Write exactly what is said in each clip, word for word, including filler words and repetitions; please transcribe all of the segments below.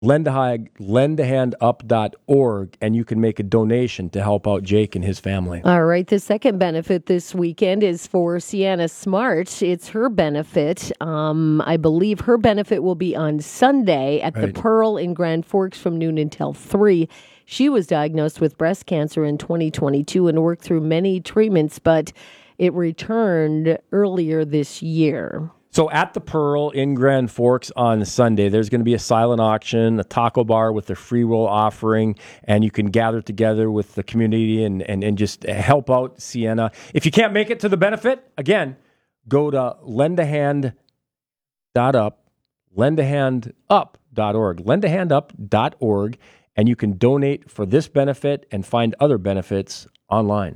lend a hand, lend a hand up dot org, and you can make a donation to help out Jake and his family. All right. The second benefit this weekend is for Sienna Smart. It's her benefit. Um, I believe her benefit will be on Sunday at right. the Pearl in Grand Forks from noon until three. She was diagnosed with breast cancer in twenty twenty-two and worked through many treatments, but it returned earlier this year. So at the Pearl in Grand Forks on Sunday, there's going to be a silent auction, a taco bar with a free roll offering, and you can gather together with the community and, and, and just help out Sienna. If you can't make it to the benefit, again, go to lend a hand dot up, lend a hand up dot org, lend a hand up dot org, and you can donate for this benefit and find other benefits online.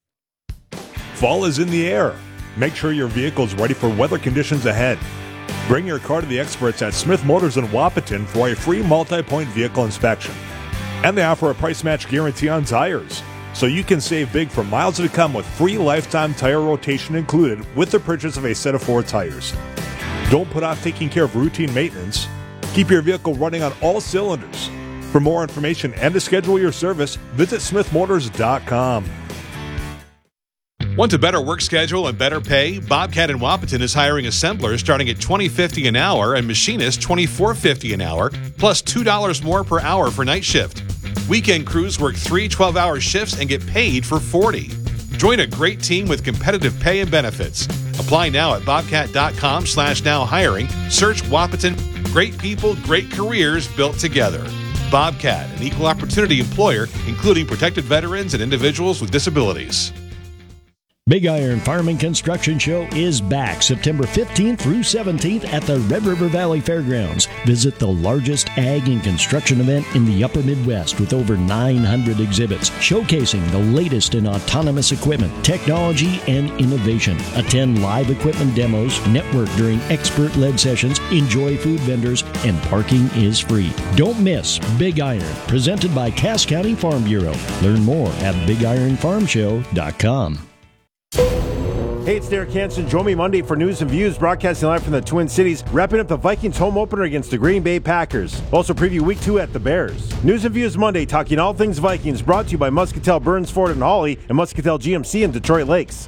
Fall is in the air. Make sure your vehicle is ready for weather conditions ahead. Bring your car to the experts at Smith Motors in Wahpeton for a free multi-point vehicle inspection. And they offer a price match guarantee on tires, so you can save big for miles to come with free lifetime tire rotation included with the purchase of a set of four tires. Don't put off taking care of routine maintenance. Keep your vehicle running on all cylinders. For more information and to schedule your service, visit smith motors dot com. Want a better work schedule and better pay? Bobcat in Wahpeton is hiring assemblers starting at twenty dollars and fifty cents an hour and machinists twenty-four dollars and fifty cents an hour, plus two dollars more per hour for night shift. Weekend crews work three twelve-hour shifts and get paid for forty. Join a great team with competitive pay and benefits. Apply now at bobcat.com slash now hiring. Search Wahpeton. Great people, great careers built together. Bobcat, an equal opportunity employer, including protected veterans and individuals with disabilities. Big Iron Farm and Construction Show is back September fifteenth through seventeenth at the Red River Valley Fairgrounds. Visit the largest ag and construction event in the upper Midwest with over nine hundred exhibits showcasing the latest in autonomous equipment, technology, and innovation. Attend live equipment demos, network during expert-led sessions, enjoy food vendors, and parking is free. Don't miss Big Iron, presented by Cass County Farm Bureau. Learn more at big iron farm show dot com. Hey, it's Derek Hansen. Join me Monday for News and Views, broadcasting live from the Twin Cities, wrapping up the Vikings home opener against the Green Bay Packers. Also preview week two at the Bears. News and Views Monday, talking all things Vikings, brought to you by Muscatel, Burns, Ford, and Hawley, and Muscatel G M C in Detroit Lakes.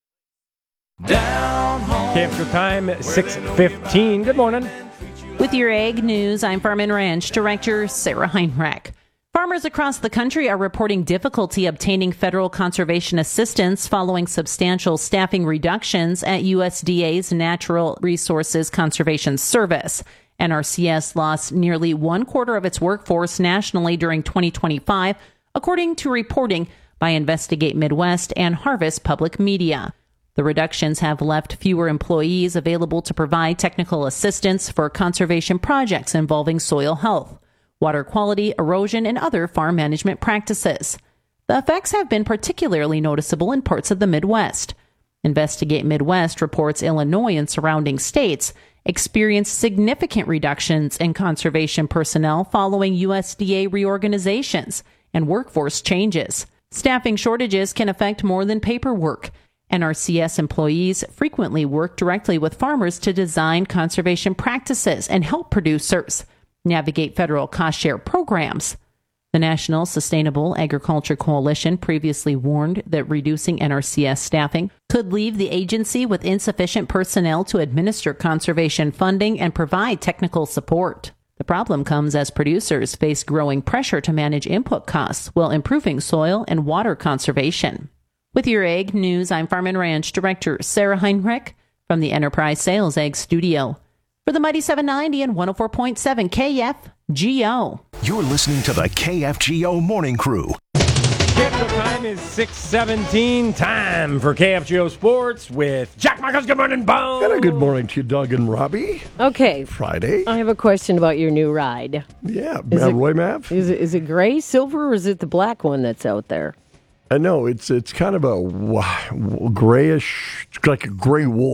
Down home. Camp Show time, six fifteen. Good morning. With your Ag News, I'm Farm and Ranch Director Sarah Heinrich. Farmers across the country are reporting difficulty obtaining federal conservation assistance following substantial staffing reductions at U S D A's Natural Resources Conservation Service. N R C S lost nearly one quarter of its workforce nationally during twenty twenty-five, according to reporting by Investigate Midwest and Harvest Public Media. The reductions have left fewer employees available to provide technical assistance for conservation projects involving soil health, water quality, erosion, and other farm management practices. The effects have been particularly noticeable in parts of the Midwest. Investigate Midwest reports Illinois and surrounding states experienced significant reductions in conservation personnel following U S D A reorganizations and workforce changes. Staffing shortages can affect more than paperwork. N R C S employees frequently work directly with farmers to design conservation practices and help producers navigate federal cost-share programs. The National Sustainable Agriculture Coalition previously warned that reducing N R C S staffing could leave the agency with insufficient personnel to administer conservation funding and provide technical support. The problem comes as producers face growing pressure to manage input costs while improving soil and water conservation. With your Ag News, I'm Farm and Ranch Director Sarah Heinrich from the Enterprise Sales Ag Studio. For the Mighty seven ninety and one oh four point seven K F G O. You're listening to the K F G O Morning Crew. Camp time is six seventeen. Time for K F G O Sports with Jack Michaels. Good morning, Bone. And a good morning to you, Doug and Robbie. Okay. Friday. I have a question about your new ride. Yeah, is uh, it, Roy Mav. Is it, is it gray, silver, or is it the black one that's out there? I know, it's it's kind of a grayish, like a gray wolf.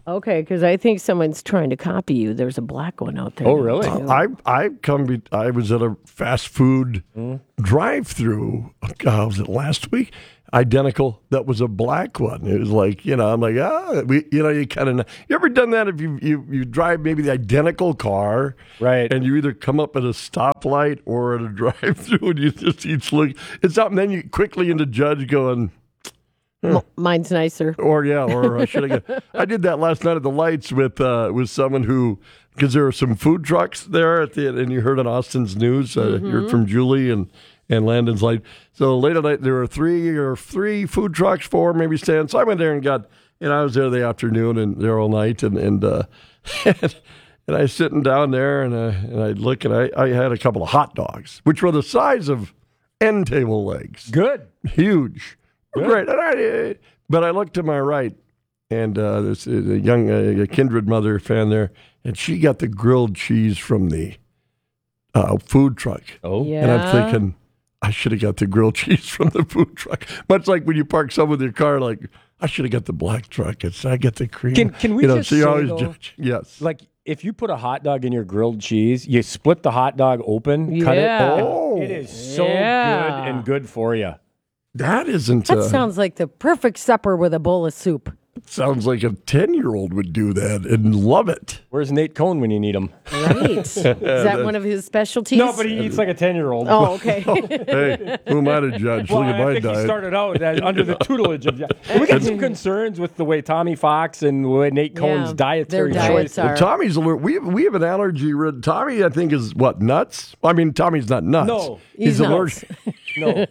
Okay, because I think someone's trying to copy you. There's a black one out there. Oh, now, really? too. I I come. Be, I was at a fast food Mm. drive-through. Uh, was it last week? Identical. That was a black one. It was like, you know, I'm like, ah, we, you know, you kind of. You ever done that? If you you you drive maybe the identical car, Right. and you either come up at a stoplight or at a drive-through, and you just each look. It's something. Then you quickly into judge going. M- mine's nicer. Or yeah, or I should have. I did that last night at the lights with uh, with someone who, because there were some food trucks there at the, and you heard on Austin's news, uh, Mm-hmm. you heard from Julie and and Landon's light. So late at night there were three or three food trucks, four maybe stands. So I went there and got, and I was there the afternoon and there all night, and and uh, and, and I was sitting down there and uh, and I look and I I had a couple of hot dogs, which were the size of end table legs, Good. huge. Great. And I, but I looked to my right, and uh, there's a young uh, a Kindred Mother fan there, and she got the grilled cheese from the uh, food truck. Oh. Yeah. And I'm thinking, I should have got the grilled cheese from the food truck. Much like when you park some with your car, like, I should have got the black truck. It's I get the cream. Can- can we you know, just so you say, always though, judge. Yes. Like, if you put a hot dog in your grilled cheese, you split the hot dog open, cut it. Yeah. Oh. It is so Yeah. good and good for you. That isn't. That uh, sounds like the perfect supper with a bowl of soup. sounds like a ten-year-old would do that and love it. Where's Nate Cohn when you need him? Right. Is that one of his specialties? No, but he eats like a ten-year-old. Oh, okay. Hey, who am I to judge? Well, Look at I my think diet. he started out uh, under the tutelage of. We got some concerns with the way Tommy Fox and the way Nate Cohn's Yeah, dietary their diets choice. are- Well, Tommy's aller- we we have an allergy. rid- Tommy, I think, is what, nuts? I mean, Tommy's not nuts. No, he's allergic. No,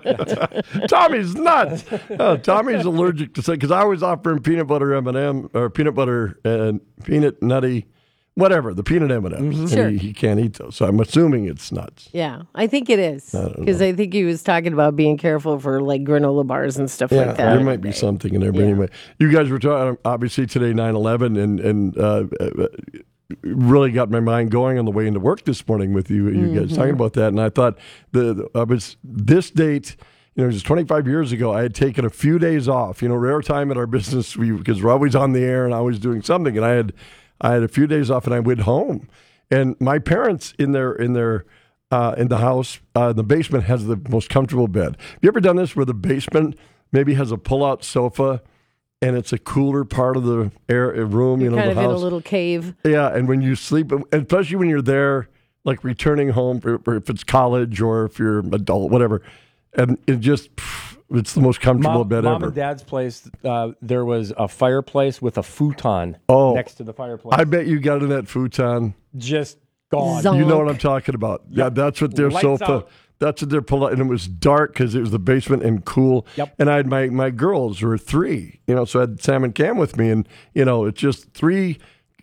Tommy's nuts. Oh, Tommy's allergic to say because I always offer him peanut butter M and M or peanut butter and peanut nutty, whatever the peanut M and M's. Mm-hmm. Sure. He, he can't eat those, so I'm assuming it's nuts. Yeah, I think it is. Because I, think he was talking about being careful for like granola bars and stuff like that. there might be something in there. But Yeah. anyway, you guys were talking obviously today nine eleven and and uh, uh, really got my mind going on the way into work this morning with you. You guys talking about that, and I thought the, the I was this date. You know, it was twenty-five years ago. I had taken a few days off. You know, rare time in our business, we because we're always on the air and always doing something. And I had, I had a few days off, and I went home. And my parents in their in their uh, in the house, uh, the basement has the most comfortable bed. Have you ever done this where the basement maybe has a pull-out sofa, and it's a cooler part of the air room? You know, kind the of in house. a little cave. Yeah, and when you sleep, and especially when you're there, like returning home, or or if it's college or if you're adult, whatever. And it just, pff, it's the most comfortable Mom, bed Mom ever. and Dad's place, uh, there was a fireplace with a futon Oh. next to the fireplace. I bet you got in that futon. Just gone. Zonk. You know what I'm talking about. Yeah, that's what their Lights sofa, out. that's what their pull and it was dark because it was the basement and cool. Yep. And I had my, my girls were three, you know, so I had Sam and Cam with me. And, you know, it's just three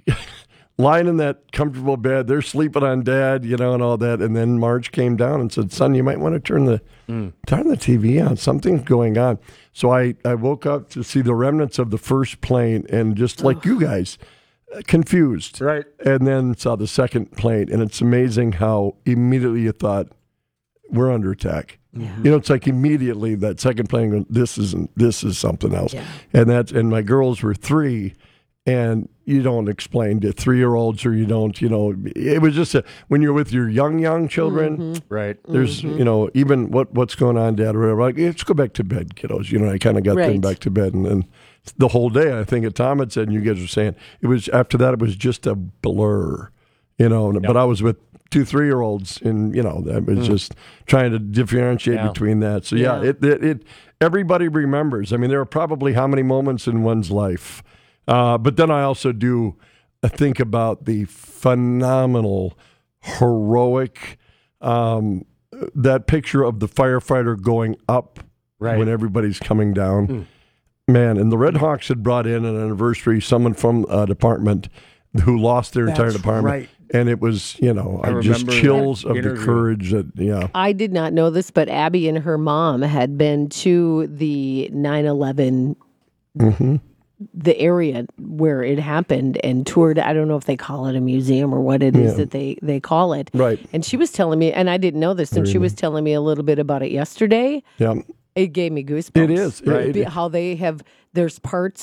lying in that comfortable bed. They're sleeping on Dad, you know, and all that. And then Marge came down and said, son, you might want to turn the Mm. turn the T V on. Something's going on. So I, I woke up to see the remnants of the first plane and just like you guys, uh, confused. Right. And then saw the second plane. And it's amazing how immediately you thought, we're under attack. You know, it's like immediately that second plane, goes, this isn't, this is something else. Yeah. And that's, and my girls were three. And you don't explain to three-year-olds, or you don't, you know, it was just a, when you're with your young, young children, Right. there's, you know, even what what's going on, Dad, or whatever. Like, let's go back to bed, kiddos. You know, I kind of got them Right. back to bed, and then the whole day, I think, at Tom had said, and you guys were saying, it was after that, it was just a blur, you know. But I was with two three-year-olds, and you know, I was just trying to differentiate Yeah. between that. So yeah, Yeah. It, it it everybody remembers. I mean, there are probably how many moments in one's life. Uh, but then I also do uh, think about the phenomenal, heroic, um, that picture of the firefighter going up Right. when everybody's coming down. Man, and the Red Hawks had brought in an anniversary, someone from a department who lost their entire That's department. right. And it was, you know, I I just remember chills that of the interview. courage that, yeah. I did not know this, but Abby and her mom had been to the nine eleven, Mm-hmm. the area where it happened, and toured. I don't know if they call it a museum or what it is Yeah. that they, they call it. Right. And she was telling me, and I didn't know this, and she was telling me a little bit about it yesterday. Yeah. It gave me goosebumps. It is. It- Be- it- how they have, there's parts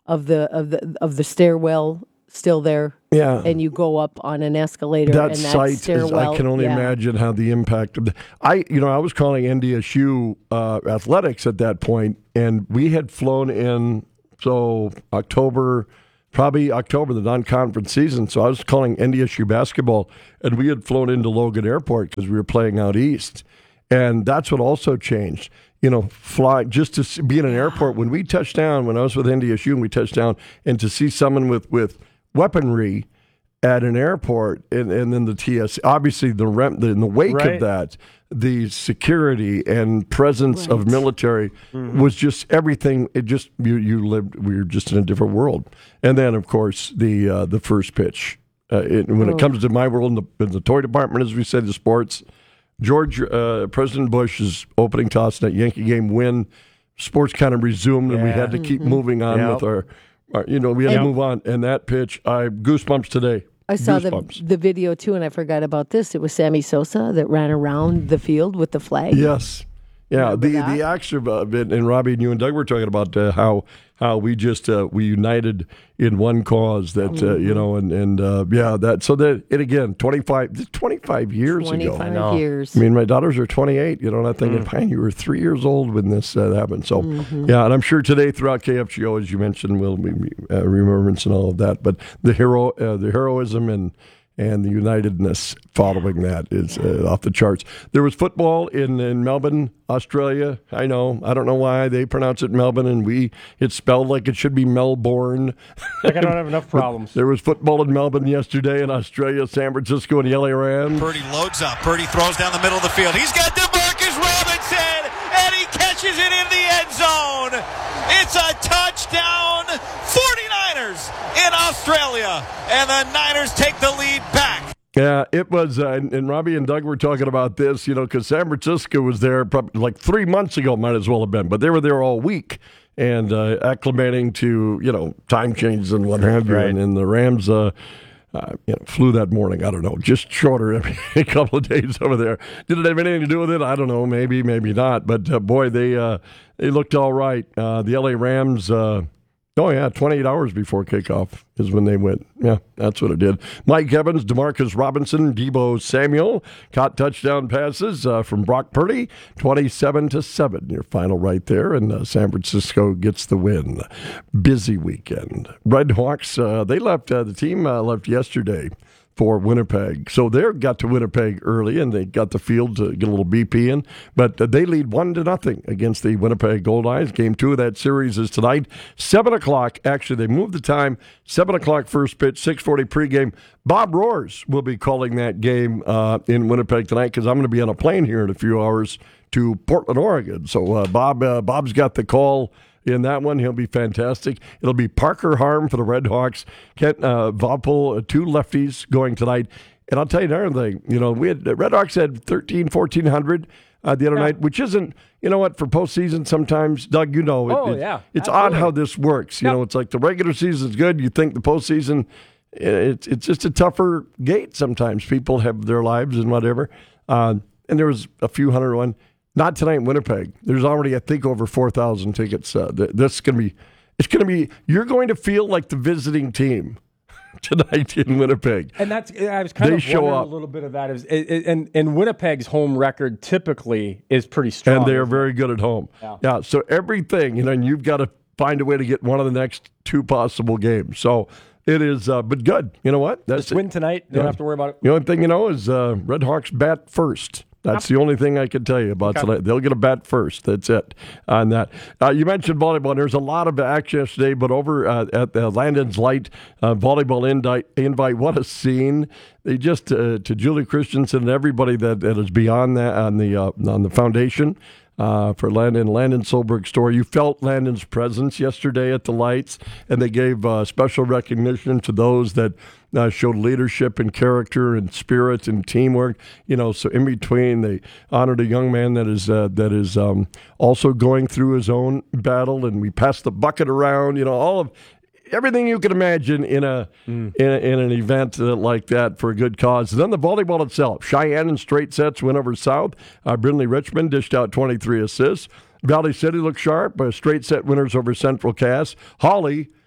of the of the of the stairwell still there. Yeah. And you go up on an escalator. That and that site stairwell, is, I can only yeah. imagine how the impact of the, I, you know, I was calling N D S U uh, athletics at that point, and we had flown in, so October, probably October, the non-conference season. So I was calling N D S U basketball, and we had flown into Logan Airport because we were playing out east. And that's what also changed. You know, fly just to see, be in an airport. When we touched down, when I was with N D S U and we touched down, and to see someone with, with weaponry at an airport, and, and then the T S, obviously the rem, the, in the wake Right. of that, the security and presence of Right. military was just everything. It just you you lived. We were just in a different world. And then of course the uh, the first pitch. Uh, it, when Oh. it comes to my world in the, in the toy department, as we said, the sports. George uh, President Bush's opening toss in that Yankee game win. Sports kind of resumed, and we Yeah. had to keep moving on Yep. with our, our. You know, we had And- to move on. And that pitch, I goosebumps today. I saw the Goosebumps. the video too, and I forgot about this. It was Sammy Sosa that ran around the field with the flag. Yes. Yeah, Remember the that? the action of it, and Robbie and you and Doug were talking about uh, how how we just uh, we united in one cause that uh, Mm-hmm. you know and and uh, yeah that so that it again twenty-five, twenty-five years ago. twenty-five years. I mean, my daughters are twenty-eight. You know, and I'm thinking, Mm. fine, you were three years old when this uh, happened. So, Mm-hmm. yeah, and I'm sure today throughout K F G O, as you mentioned, will be uh, remembrance and all of that. But the hero, uh, the heroism and and the unitedness following that is uh, off the charts. There was football in, in Melbourne, Australia. I know. I don't know why they pronounce it Melbourne, and we it's spelled like it should be Melbourne. Like I don't have enough problems. There was football in Melbourne yesterday, in Australia, San Francisco, and the L A Rams. Purdy loads up. Purdy throws down the middle of the field. He's got DeMarcus Robinson, and he catches it in the end zone. It's a touchdown. forty-niners in Australia, and the Niners take the lead back. Yeah, it was, uh, and, and Robbie and Doug were talking about this, you know, because San Francisco was there probably like three months ago, might as well have been, but they were there all week and uh, acclimating to, you know, time changes and what have you. Right. And, and the Rams uh, uh, you know, flew that morning. I don't know, just shorter a couple of days over there. Did it have anything to do with it? I don't know, maybe, maybe not. But uh, boy, they uh, they looked all right. Uh, the L A Rams. Uh, Oh, yeah, twenty-eight hours before kickoff is when they went. Yeah, that's what it did. Mike Evans, DeMarcus Robinson, Deebo Samuel caught touchdown passes uh, from Brock Purdy, twenty-seven to seven. Your final right there, and uh, San Francisco gets the win. Busy weekend. Red Hawks, uh, they left, uh, the team uh, left yesterday for Winnipeg. So they got to Winnipeg early, and they got the field to get a little B P in. But uh, they lead one to nothing against the Winnipeg Gold Eyes. Game two of that series is tonight, seven o'clock. Actually, they moved the time. seven o'clock first pitch, six forty pregame. Bob Roars will be calling that game uh, in Winnipeg tonight because I'm going to be on a plane here in a few hours to Portland, Oregon. So uh, Bob, uh, Bob's got the call in that one. He'll be fantastic. It'll be Parker Harm for the Red Hawks, Kent uh, Vopel, uh, two lefties going tonight. And I'll tell you another thing. You know, we had the Red Hawks had thirteen, fourteen hundred uh, the other Yeah. night, which isn't, you know what, for postseason sometimes, Doug, you know, it, Oh, it- yeah, it's absolutely. odd how this works. You Yep. know, it's like the regular season's good. You think the postseason, it's it's just a tougher gate sometimes. People have their lives and whatever. Uh, and there was a few hundred one. Not tonight in Winnipeg. There's already, I think, over four thousand tickets. Uh, th- this is going to be, it's going to be, you're going to feel like the visiting team tonight in Winnipeg. And that's I was kind They of show wondering up. a little bit of that. Is it, it, and and Winnipeg's home record typically is pretty strong. And they are very good at home. Yeah. Yeah. So everything, you know, and you've got to find a way to get one of the next two possible games. So it is, uh, but good. You know what? That's Just win tonight. Don't Yeah. have to worry about it. The only thing you know is uh, Red Hawks bat first. That's the only thing I can tell you about Okay. tonight. They'll get a bat first. That's it on that. Uh, you mentioned volleyball. There's a lot of action yesterday, but over uh, at the Landon's Light uh, volleyball invite, invite, what a scene! They just uh, to Julie Christensen and everybody that, that is beyond that on the uh, on the foundation. Uh, for Landon, Landon Solberg story. You felt Landon's presence yesterday at the Lights, and they gave uh, special recognition to those that uh, showed leadership and character and spirit and teamwork. You know, so in between, they honored a young man that is uh, that is um, also going through his own battle, and we passed the bucket around. You know, all of everything you can imagine in a in, a, in an event uh, like that for a good cause. And then the volleyball itself. Cheyenne in straight sets went over South. Uh, Brindley Richmond dished out twenty-three assists. Valley City looked sharp. Uh, straight set winners over Central Cass. Holly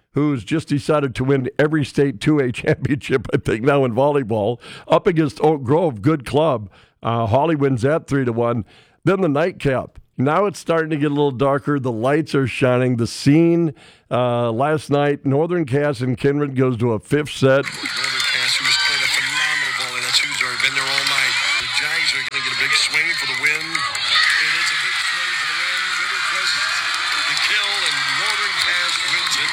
who's just decided to win every state two A championship, I think, now in volleyball, up against Oak Grove, good club. Uh, Holly wins that three to one. Then the nightcap. Now it's starting to get a little darker. The lights are shining. The scene uh, last night, Northern Cass and Kindred goes to a fifth set. Northern Cass, who has played a phenomenal volley. That's who's already been there all night. The Jags are going to get a big swing for the win. It is a big swing for the win. Winterquist, the kill, and Northern Cass wins it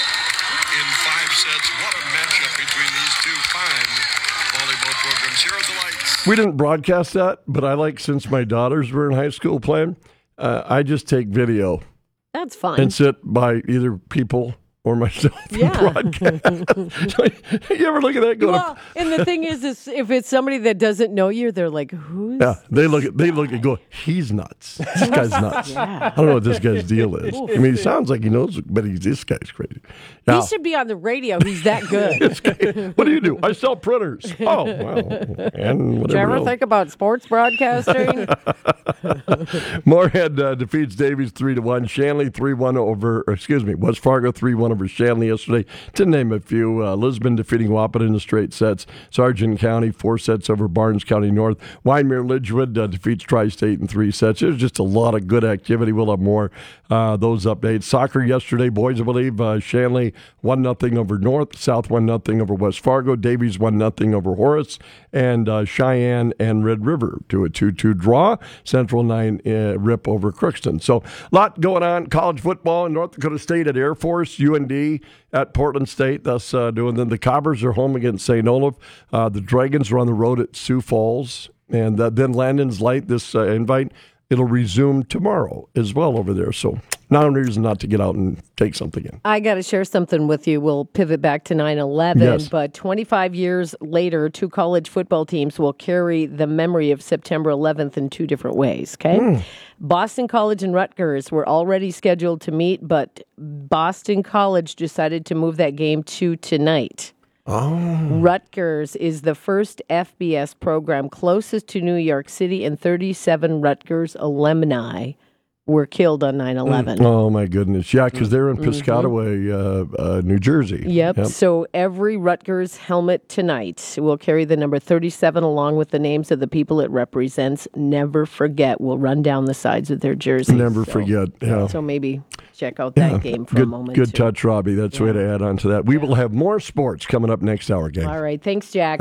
in five sets. What a matchup between these two fine volleyball programs. Here are the lights. We didn't broadcast that, but I like, since my daughters were in high school playing, uh, I just take video. That's fun. And sit by either people or myself yeah. and broadcast. You ever look at that? Go well, and the thing is, is, if it's somebody that doesn't know you, they're like, "Who's?" Yeah, they look at they look and go, "He's nuts. This guy's nuts. yeah. I don't know what this guy's deal is. I mean, he sounds like he knows, but he's this guy's crazy. Now, he should be on the radio. He's that good. guy, what do you do? I sell printers. Oh, well, and whatever. Did you ever else. think about sports broadcasting? Moorhead uh, defeats Davies three to one. Shanley three one over. Or excuse me, West Fargo three one over Shanley yesterday. To name a few, uh, Lisbon defeating Wahpeton in the straight sets. Sargent County four sets over Barnes County North. Wyndmere Lidgewood uh, defeats Tri-State in three sets. There's just a lot of good activity. We'll have more uh, those updates. Soccer yesterday, boys, I believe uh, Shanley one nothing over North. South one nothing over West Fargo. Davies one nothing over Horace. And uh, Cheyenne and Red River to a two two draw. Central nine uh, rip over Crookston. So a lot going on. College football in North Dakota State at Air Force. U N D at Portland State. That's uh, doing. Then the Cobbers are home against Saint Olaf. Uh, the Dragons are on the road at Sioux Falls. And uh, then Landon's Light, this uh, invite, it'll resume tomorrow as well over there. So not a reason not to get out and take something in. I got to share something with you. We'll pivot back to nine eleven, yes. But twenty-five years later, two college football teams will carry the memory of September eleventh in two different ways, okay? Mm. Boston College and Rutgers were already scheduled to meet, but Boston College decided to move that game to tonight. Oh. Rutgers is the first F B S program closest to New York City, and thirty-seven Rutgers alumni were killed on nine eleven. Oh, my goodness. Yeah, because they're in Piscataway, mm-hmm. uh, uh, New Jersey. Yep. yep. So every Rutgers helmet tonight will carry the number thirty-seven along with the names of the people it represents. Never forget. We'll run down the sides of their jerseys. Never so, forget. Yeah. So maybe check out that yeah. game for good, a moment. Good too. touch, Robbie. That's the yeah. way to add on to that. We yeah. will have more sports coming up next hour, gang. All right. Thanks, Jack.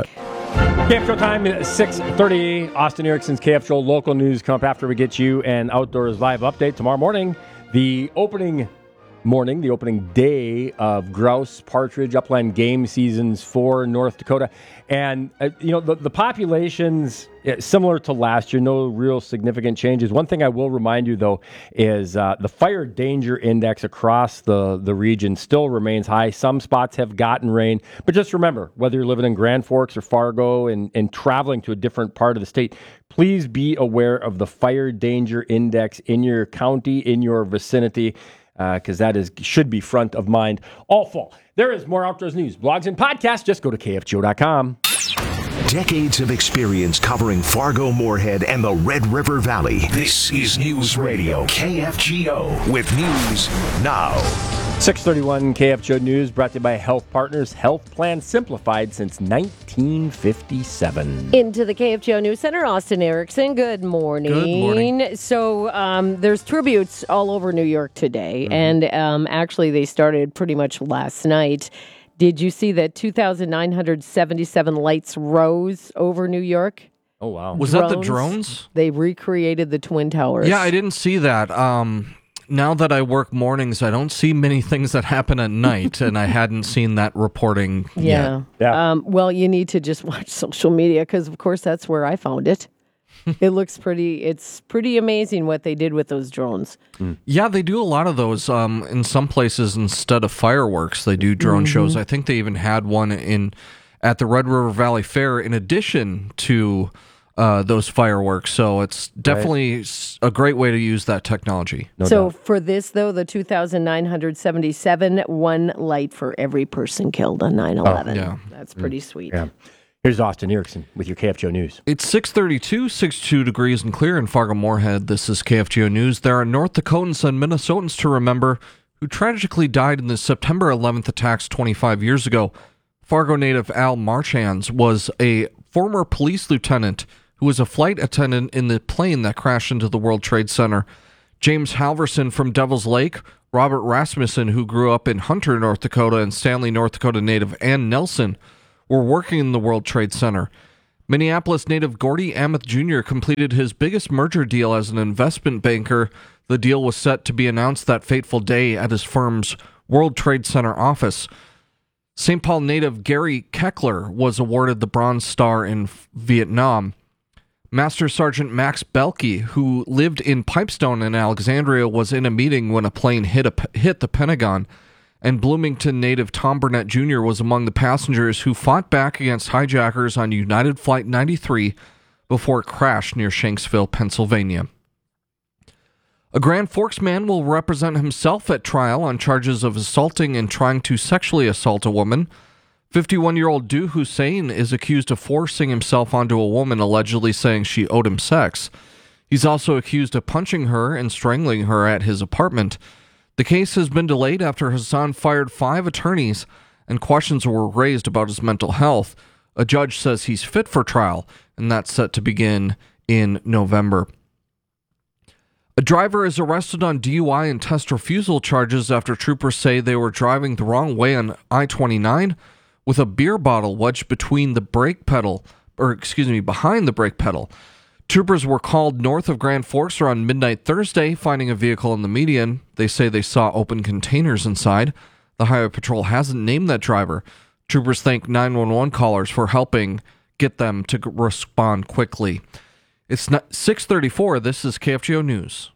K F Show time is six thirty. Austin Erickson's K F Show local news come up after we get you an Outdoors Live update tomorrow morning. The opening morning, the opening day of grouse, partridge, upland game seasons for North Dakota. And, uh, you know, the, the populations, uh, similar to last year, no real significant changes. One thing I will remind you, though, is uh, the fire danger index across the, the region still remains high. Some spots have gotten rain. But just remember, whether you're living in Grand Forks or Fargo and, and traveling to a different part of the state, please be aware of the fire danger index in your county, in your vicinity, because uh, that is should be front of mind all fall. There is more outdoors news, blogs, and podcasts. Just go to K F G O dot com. Decades of experience covering Fargo, Moorhead, and the Red River Valley. This is News Radio K F G O with news now. six thirty-one K F G O News brought to you by Health Partners. Health Plan Simplified since nineteen fifty-seven. Into the K F G O News Center, Austin Erickson. Good morning. Good morning. So um, there's tributes all over New York today, mm-hmm. and um, actually they started pretty much last night. Did you see that two thousand nine hundred seventy-seven lights rose over New York? Oh, wow. Was drones, that the drones? They recreated the Twin Towers. Yeah, I didn't see that. Um, now that I work mornings, I don't see many things that happen at night, and I hadn't seen that reporting yeah. yet. Yeah. Um, well, you need to just watch social media because, of course, that's where I found it. It looks pretty, it's pretty amazing what they did with those drones. Mm. Yeah, they do a lot of those. Um, in some places, instead of fireworks, they do drone mm-hmm. shows. I think they even had one in at the Red River Valley Fair in addition to uh, those fireworks. So it's definitely right. a great way to use that technology. No so doubt. For this, though, the two thousand nine hundred seventy-seven, one light for every person killed on nine eleven. Oh, yeah. That's pretty mm. sweet. Yeah. Here's Austin Erickson with your K F G O News. It's six thirty-two, sixty-two degrees and clear in Fargo-Moorhead. This is K F G O News. There are North Dakotans and Minnesotans to remember who who tragically died in the September eleventh attacks twenty-five years ago. Fargo native Al Marchand was a former police lieutenant who was a flight attendant in the plane that crashed into the World Trade Center. James Halverson from Devil's Lake, Robert Rasmussen, who grew up in Hunter, North Dakota, and Stanley, North Dakota native Ann Nelson were working in the World Trade Center. Minneapolis native Gordy Amith Junior completed his biggest merger deal as an investment banker. The deal was set to be announced that fateful day at his firm's World Trade Center office. Saint Paul native Gary Keckler was awarded the Bronze Star in Vietnam. Master Sergeant Max Belkey, who lived in Pipestone in Alexandria, was in a meeting when a plane hit, a, hit the Pentagon. And Bloomington native Tom Burnett Junior was among the passengers who fought back against hijackers on United Flight ninety-three before it crashed near Shanksville, Pennsylvania. A Grand Forks man will represent himself at trial on charges of assaulting and trying to sexually assault a woman. fifty-one-year-old Du Hussein is accused of forcing himself onto a woman, allegedly saying she owed him sex. He's also accused of punching her and strangling her at his apartment. The case has been delayed after Hassan fired five attorneys and questions were raised about his mental health. A judge says he's fit for trial, and that's set to begin in November. A driver is arrested on D U I and test refusal charges after troopers say they were driving the wrong way on I twenty-nine with a beer bottle wedged between the brake pedal, or excuse me, behind the brake pedal. Troopers were called north of Grand Forks around midnight Thursday, finding a vehicle in the median. They say they saw open containers inside. The Highway Patrol hasn't named that driver. Troopers thank nine one one callers for helping get them to respond quickly. It's six thirty-four. This is K F G O News.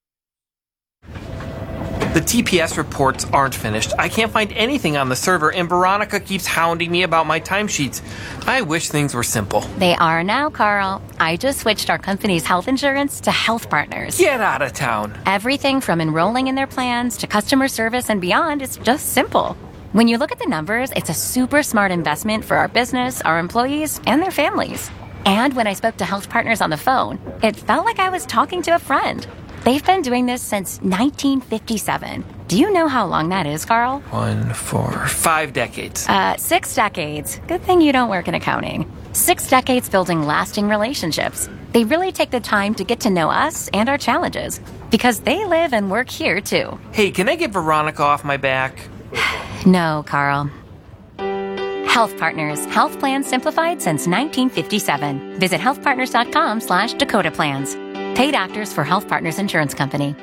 The T P S reports aren't finished. I can't find anything on the server, and Veronica keeps hounding me about my timesheets. I wish things were simple. They are now, Carl. I just switched our company's health insurance to Health Partners. Get out of town. Everything from enrolling in their plans to customer service and beyond is just simple. When you look at the numbers, it's a super smart investment for our business, our employees, and their families. And when I spoke to Health Partners on the phone, it felt like I was talking to a friend. They've been doing this since nineteen fifty-seven. Do you know how long that is, Carl? One, four, five decades. Uh, six decades. Good thing you don't work in accounting. Six decades building lasting relationships. They really take the time to get to know us and our challenges because they live and work here, too. Hey, can I get Veronica off my back? No, Carl. Health Partners. Health plans simplified since nineteen fifty-seven. Visit healthpartners.com slash Dakota Plans. Paid actors for Health Partners Insurance Company.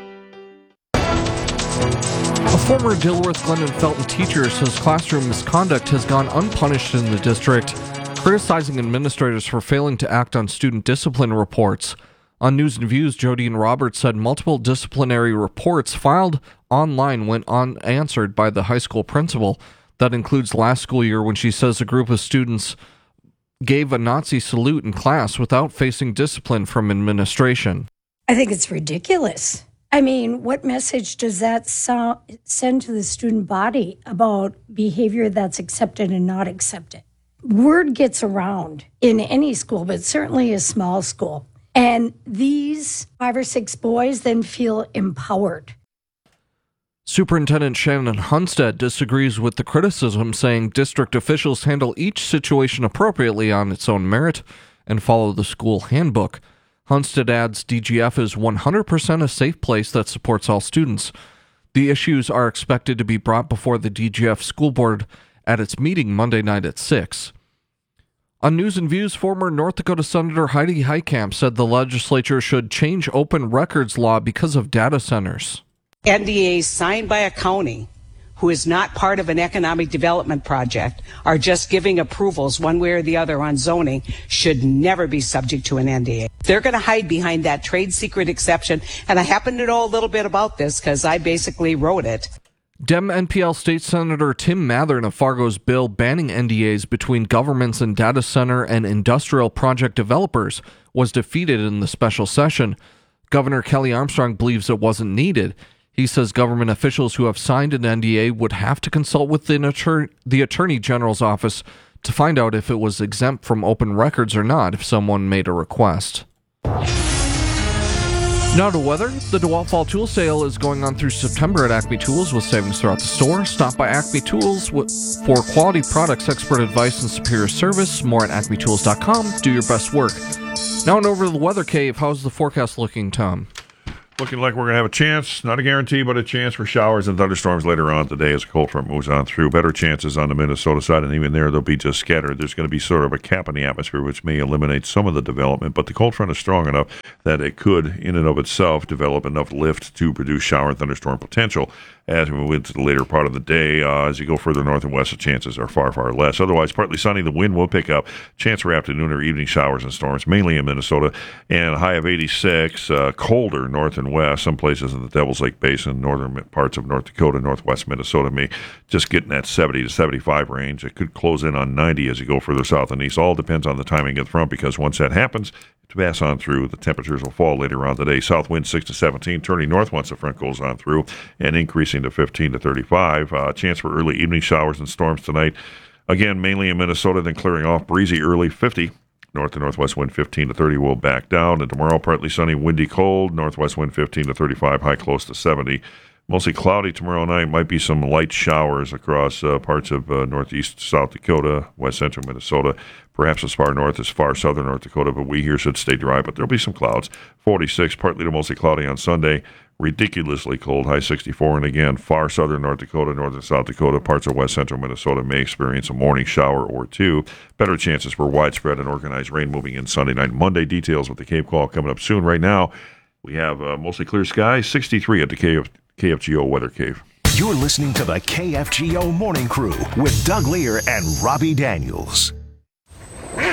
A former Dilworth Glendon Felton teacher says classroom misconduct has gone unpunished in the district, criticizing administrators for failing to act on student discipline reports. On News and Views, Jodine Roberts said multiple disciplinary reports filed online went unanswered by the high school principal. That includes last school year when she says a group of students gave a Nazi salute in class without facing discipline from administration. I think it's ridiculous. I mean, what message does that so- send to the student body about behavior that's accepted and not accepted? Word gets around in any school, but certainly a small school. And these five or six boys then feel empowered. Superintendent Shannon Hunstead disagrees with the criticism, saying district officials handle each situation appropriately on its own merit and follow the school handbook. Hunstead adds D G F is one hundred percent a safe place that supports all students. The issues are expected to be brought before the D G F school board at its meeting Monday night at six. On News and Views, former North Dakota Senator Heidi Heitkamp said the legislature should change open records law because of data centers. N D As signed by a county who is not part of an economic development project are just giving approvals one way or the other on zoning should never be subject to an N D A. They're going to hide behind that trade secret exception, and I happen to know a little bit about this because I basically wrote it. Dem N P L State Senator Tim Mathern of Fargo's bill banning N D As between governments and data center and industrial project developers was defeated in the special session. Governor Kelly Armstrong believes it wasn't needed. He says government officials who have signed an N D A would have to consult with the, attor- the Attorney General's office to find out if it was exempt from open records or not if someone made a request. Now to weather. The DeWalt Fall Tool Sale is going on through September at Acme Tools with savings throughout the store. Stop by Acme Tools for quality products, expert advice, and superior service. More at acme tools dot com. Do your best work. Now and over to the Weather Cave. How's the forecast looking, Tom? Looking like we're going to have a chance, not a guarantee, but a chance for showers and thunderstorms later on today as a cold front moves on through. Better chances on the Minnesota side, and even there, they'll be just scattered. There's going to be sort of a cap in the atmosphere, which may eliminate some of the development, but the cold front is strong enough that it could, in and of itself, develop enough lift to produce shower and thunderstorm potential. As we move into the later part of the day, uh, as you go further north and west, the chances are far, far less. Otherwise, partly sunny. The wind will pick up. Chance for afternoon or evening showers and storms, mainly in Minnesota, and a high of eighty-six. Uh, colder north and west. Some places in the Devil's Lake Basin, northern parts of North Dakota, northwest Minnesota may just get in that seventy to seventy-five range. It could close in on ninety as you go further south and east. All depends on the timing of the front, because once that happens, to pass on through, the temperatures will fall later on today. South wind six to seventeen, turning north once the front goes on through, and increasing to fifteen to thirty-five. Uh, chance for early evening showers and storms tonight. Again, mainly in Minnesota, then clearing off. Breezy early, fifty. North to northwest wind fifteen to thirty will back down. And tomorrow, partly sunny, windy, cold. Northwest wind fifteen to thirty-five, high close to seventy. Mostly cloudy tomorrow night. Might be some light showers across uh, parts of uh, northeast South Dakota, west central Minnesota, perhaps as far north as far southern North Dakota, but we here should stay dry. But there'll be some clouds. forty-six, partly to mostly cloudy on Sunday. Ridiculously cold, high sixty-four. And again, far southern North Dakota, northern South Dakota, parts of west central Minnesota may experience a morning shower or two. Better chances for widespread and organized rain moving in Sunday night. Monday details with the Cape Call coming up soon. Right now, we have uh, mostly clear skies, sixty-three at the K F G O Weather Cave. You're listening to the K F G O Morning Crew with Doug Lear and Robbie Daniels. Do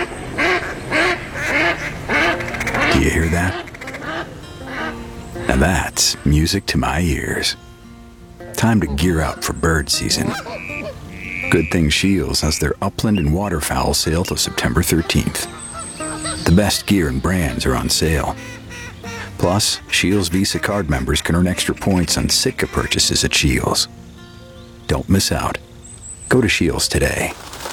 you hear that? Now that's music to my ears. Time to gear up for bird season. Good thing Shields has their upland and waterfowl sale till September thirteenth. The best gear and brands are on sale. Plus, Shields Visa card members can earn extra points on Sitka purchases at Shields. Don't miss out. Go to Shields today.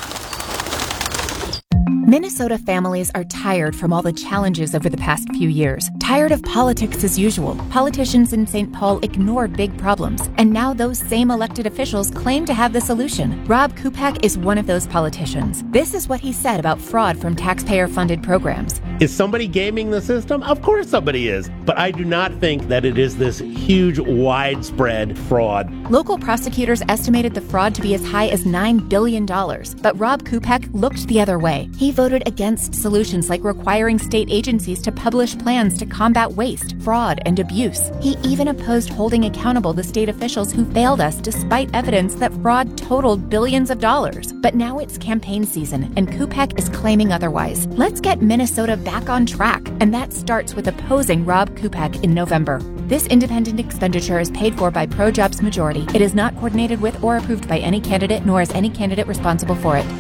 Minnesota families are tired from all the challenges over the past few years. Tired of politics as usual. Politicians in Saint Paul ignored big problems, and now those same elected officials claim to have the solution. Rob Kupak is one of those politicians. This is what he said about fraud from taxpayer-funded programs. Is somebody gaming the system? Of course somebody is. But I do not think that it is this huge, widespread fraud. Local prosecutors estimated the fraud to be as high as nine billion dollars, but Rob Kupak looked the other way. He voted against solutions like requiring state agencies to publish plans to combat waste, fraud, and abuse. He even opposed holding accountable the state officials who failed us despite evidence that fraud totaled billions of dollars. But now it's campaign season, and Kupak is claiming otherwise. Let's get Minnesota back on track, and that starts with opposing Rob Kupak in November. This independent expenditure is paid for by ProJobs Majority. It is not coordinated with or approved by any candidate, nor is any candidate responsible for it.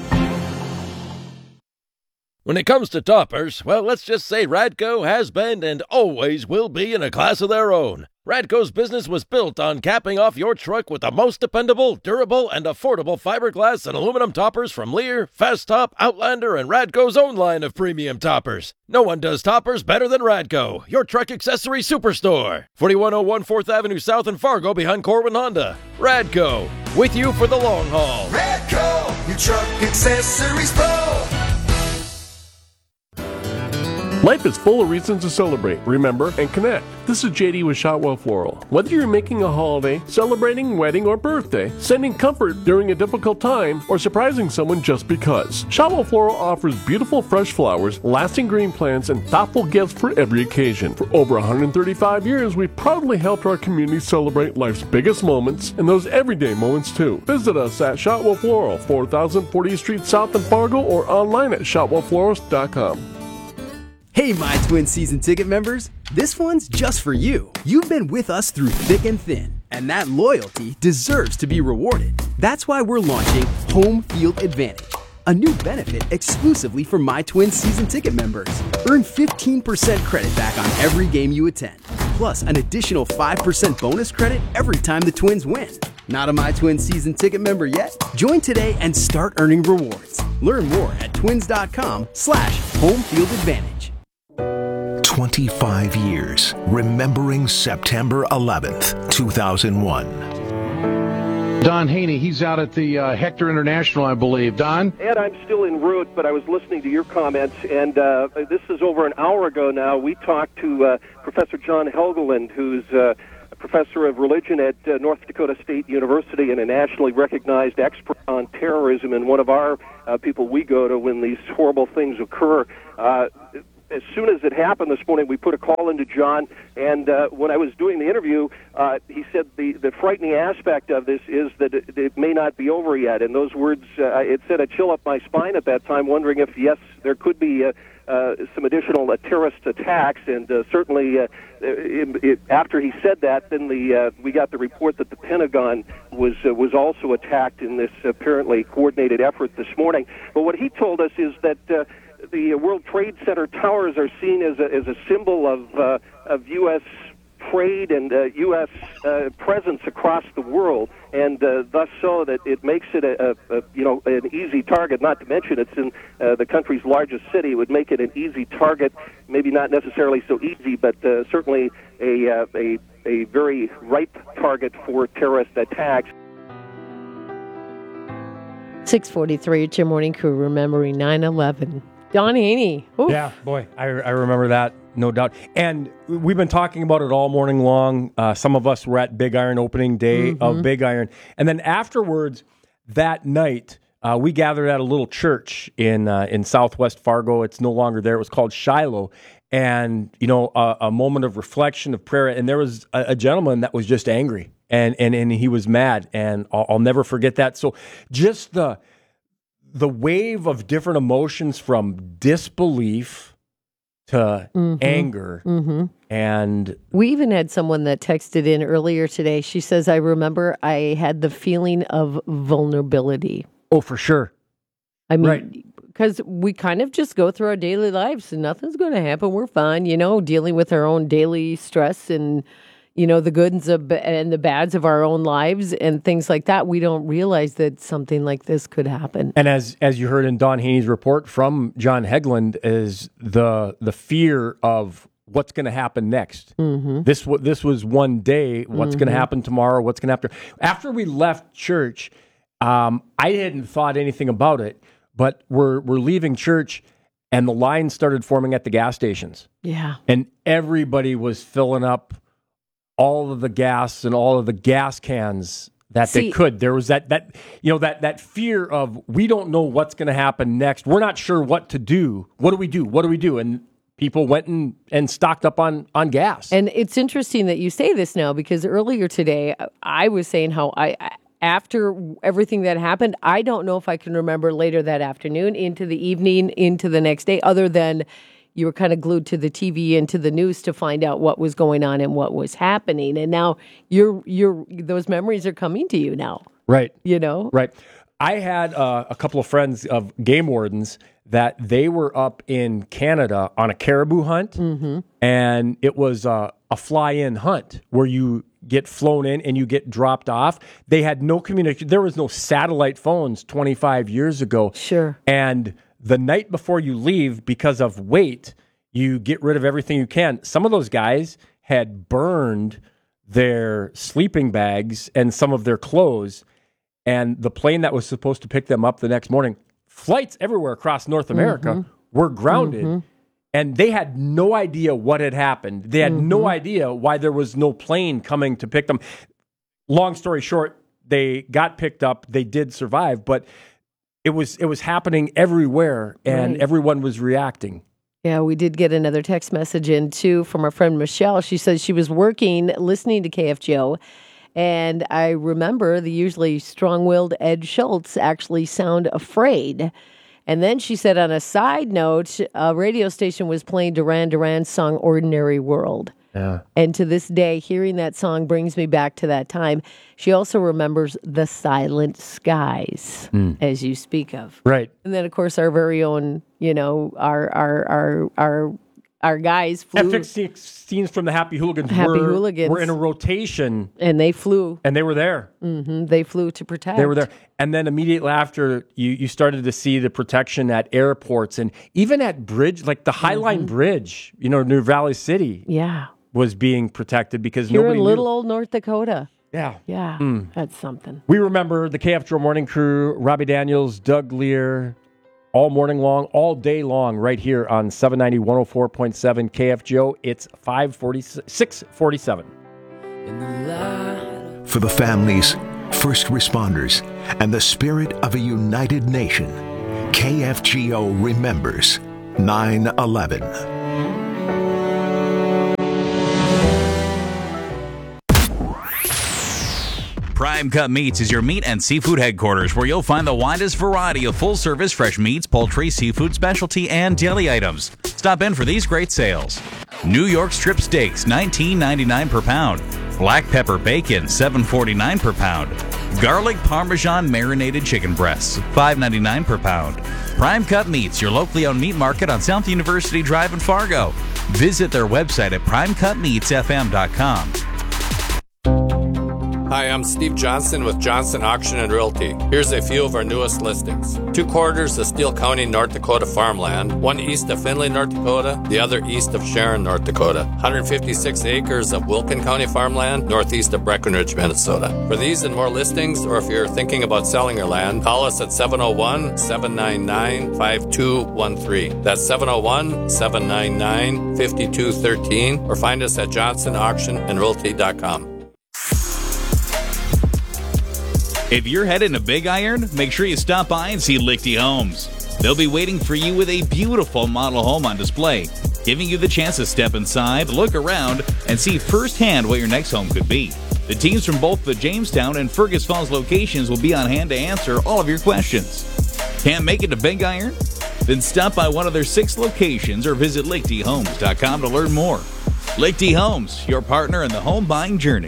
When it comes to toppers, well, let's just say Radco has been and always will be in a class of their own. Radco's business was built on capping off your truck with the most dependable, durable, and affordable fiberglass and aluminum toppers from Lear, Fast Top, Outlander, and Radco's own line of premium toppers. No one does toppers better than Radco, your truck accessory superstore. forty-one oh one fourth Avenue South in Fargo behind Corwin Honda. Radco, with you for the long haul. Radco, your truck accessories pro. Life is full of reasons to celebrate, remember, and connect. This is J D with Shotwell Floral. Whether you're making a holiday, celebrating, wedding, or birthday, sending comfort during a difficult time, or surprising someone just because, Shotwell Floral offers beautiful fresh flowers, lasting green plants, and thoughtful gifts for every occasion. For over one hundred thirty-five years, we've proudly helped our community celebrate life's biggest moments and those everyday moments too. Visit us at Shotwell Floral, four thousand fortieth Street South in Fargo, or online at shotwell florist dot com. Hey, My Twin season ticket members, this one's just for you. You've been with us through thick and thin, and that loyalty deserves to be rewarded. That's why we're launching Home Field Advantage, a new benefit exclusively for My Twin season ticket members. Earn fifteen percent credit back on every game you attend, plus an additional five percent bonus credit every time the Twins win. Not a My Twin season ticket member yet? Join today and start earning rewards. Learn more at twins dot com slash home field advantage. twenty-five years, remembering September eleventh, two thousand one. Don Haney, he's out at the uh, Hector International, I believe. Don? Ed, I'm still en route, but I was listening to your comments, and uh, this is over an hour ago now. We talked to uh, Professor John Helgeland, who's uh, a professor of religion at uh, North Dakota State University and a nationally recognized expert on terrorism, and one of our uh, people we go to when these horrible things occur. Uh, As soon as it happened this morning, we put a call into John, and uh, when I was doing the interview, uh, he said the, the frightening aspect of this is that it, it may not be over yet. And those words, uh, it sent a chill up my spine at that time, wondering if, yes, there could be uh, uh, some additional uh, terrorist attacks. And uh, certainly, uh, it, it, after he said that, then the uh, we got the report that the Pentagon was uh, was also attacked in this apparently coordinated effort this morning. But what he told us is that Uh, the World Trade Center towers are seen as a, as a symbol of uh, of U S trade and uh, U S uh, presence across the world, and uh, thus so that it makes it a, a, a you know an easy target. Not to mention it's in uh, the country's largest city. It would make it an easy target. Maybe not necessarily so easy, but uh, certainly a, uh, a a very ripe target for terrorist attacks. six forty-three, it's your morning crew remembering nine eleven. Don Haney. Oof. Yeah, boy, I, I remember that, no doubt. And we've been talking about it all morning long. Uh, some of us were at Big Iron opening day Mm-hmm. of Big Iron. And then afterwards, that night, uh, we gathered at a little church in uh, in Southwest Fargo. It's no longer there. It was called Shiloh. And, you know, a, a moment of reflection, of prayer. And there was a, a gentleman that was just angry. And, and, and he was mad. And I'll, I'll never forget that. So just the... the wave of different emotions from disbelief to Mhm. anger. Mhm. And We even had someone that texted in earlier today. She says, I remember I had the feeling of vulnerability. Oh, for sure. I mean, Right. because we kind of just go through our daily lives and nothing's going to happen. We're fine, you know, dealing with our own daily stress and, you know, the goods of, and the bads of our own lives and things like that. We don't realize that something like this could happen. And as as you heard in Don Haney's report from John Hegland, is the the fear of what's going to happen next. Mm-hmm. This wa- this was one day. What's going to Mhm. happen tomorrow? What's going to happen after we left church? Um, I hadn't thought anything about it, but we're we're leaving church, and the line started forming at the gas stations. Yeah. And everybody was filling up all of the gas and all of the gas cans that See- they could. There was that that you know that that fear of we don't know what's going to happen next. We're not sure what to do. What do we do? What do we do? And people went and, and stocked up on on gas. And it's interesting that you say this now because earlier today I was saying how I after everything that happened, I don't know if I can remember later that afternoon into the evening into the next day other than you were kind of glued to the T V and to the news to find out what was going on and what was happening. And now you're you're those memories are coming to you now. Right. You know? Right. I had uh, a couple of friends of game wardens that they were up in Canada on a caribou hunt, Mm-hmm. and it was uh, a fly-in hunt where you get flown in and you get dropped off. They had no communication. There was no satellite phones twenty-five years ago. Sure. And the night before you leave, because of weight, you get rid of everything you can. Some of those guys had burned their sleeping bags and some of their clothes, and the plane that was supposed to pick them up the next morning, flights everywhere across North America Mhm. were grounded, Mhm. and they had no idea what had happened. They had no Mhm. idea why there was no plane coming to pick them. Long story short, they got picked up. They did survive, but it was it was happening everywhere, and Right. everyone was reacting. Yeah, we did get another text message in too from our friend Michelle. She says she was working, listening to K F G O, and I remember the usually strong-willed Ed Schultz actually sound afraid. And then she said on a side note, a radio station was playing Duran Duran's song Ordinary World. Yeah. And to this day, hearing that song brings me back to that time. She also remembers the silent skies, Mm. as you speak of. Right. And then, of course, our very own, you know, our our our our our guys flew. F sixteens from the Happy Hooligans, Happy were, Hooligans. were in a rotation. And they flew. And they were there. Mm-hmm. They flew to protect. They were there. And then immediately after, you, you started to see the protection at airports and even at bridge, like the Highline Mm-hmm. Bridge, you know, New Valley City. Yeah. Was being protected because Here nobody in little knew. old North Dakota. Yeah. Yeah. Mm. That's something. We remember the K F Joe Morning Crew, Robbie Daniels, Doug Lear, all morning long, all day long, right here on seven ninety, one oh four point seven K F G O. It's five forty, six forty-seven. For the families, first responders, and the spirit of a united nation, K F G O remembers nine eleven. Prime Cut Meats is your meat and seafood headquarters where you'll find the widest variety of full-service fresh meats, poultry, seafood, specialty, and deli items. Stop in for these great sales. New York strip steaks, nineteen ninety-nine per pound. Black pepper bacon, seven forty-nine per pound. Garlic Parmesan marinated chicken breasts, five ninety-nine per pound. Prime Cut Meats, your locally owned meat market on South University Drive in Fargo. Visit their website at prime cut meats f m dot com. Hi, I'm Steve Johnson with Johnson Auction and Realty. Here's a few of our newest listings. Two quarters of Steele County, North Dakota farmland, one east of Findlay, North Dakota, the other east of Sharon, North Dakota. one hundred fifty-six acres of Wilkin County farmland, northeast of Breckenridge, Minnesota. For these and more listings, or if you're thinking about selling your land, call us at seven oh one, seven nine nine, five two one three. That's seven oh one, seven nine nine, five two one three, or find us at johnson auction and realty dot com. If you're heading to Big Iron, make sure you stop by and see Lichty Homes. They'll be waiting for you with a beautiful model home on display, giving you the chance to step inside, look around, and see firsthand what your next home could be. The teams from both the Jamestown and Fergus Falls locations will be on hand to answer all of your questions. Can't make it to Big Iron? Then stop by one of their six locations or visit lichty homes dot com to learn more. Lichty Homes, your partner in the home buying journey.